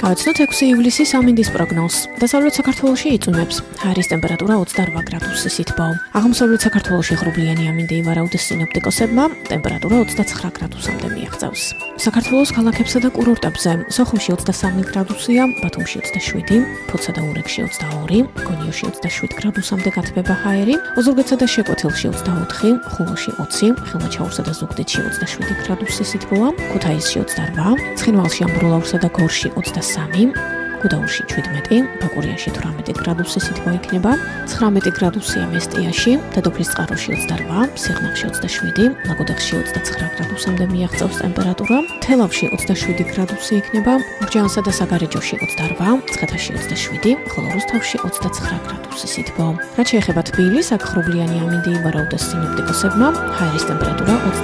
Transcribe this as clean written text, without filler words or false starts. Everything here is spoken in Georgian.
Გავაცნოთ 6 ივლისის ამინდის პროგნოზს. დასავლეთ საქართველოში იწვიმებს. ჰაერის ტემპერატურა 28 გრადუსის სითბო. აღმოსავლეთ საქართველოში ღრუბლიანი ამინდი ივარაუდეს სინოპტიკოსებმა, ტემპერატურა 29 გრადუსამდე მიაღწევს. საქართველოს ქალაქებსა და კურორტებზე სოხუმში 23 გრადუსია, ბათუმში 27, ფოთსა და ურეკში 22, გონიოში 27 გრადუსამდე გათბება ჰაერი, ოზურგეთსა და შეკვეთილში 24, ხულოში 20, ხილვაჩაურსა და ზუგდიდში 27 გრადუსის სითბოა, ქუთაისში 28, ცხინვალში, ამბროლაურსა და გორში 23, გუდაუთში 17, ბაკურიანში 18 გრადუსის სითბო იქნება, 19 გრადუსია მესტიაში, დედოფლისწყაროში 28, სიღნაღში 27, ლაგოდეხში 29 გრადუსამდე მიაღწევს ტემპერატურა, თელავში 27 გრადუსი იქნება, მრჯანსა და საგარეჯოში 28, მცხეთაში 27, ხოლო რუსთავში 29 გრადუსის სითბო. რაც შეეხება თბილისს, აქ ღრუბლიანი ამინდი ივარაუდეს სინოპტიკოსებმა, ჰაერის ტემპერატურა